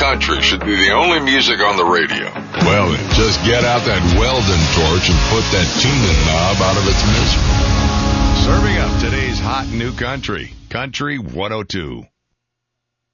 country should be the only music on the radio. Well, then, just get out that Weldon torch and put that tuning knob out of its misery. Serving up today's hot new country. Country 102.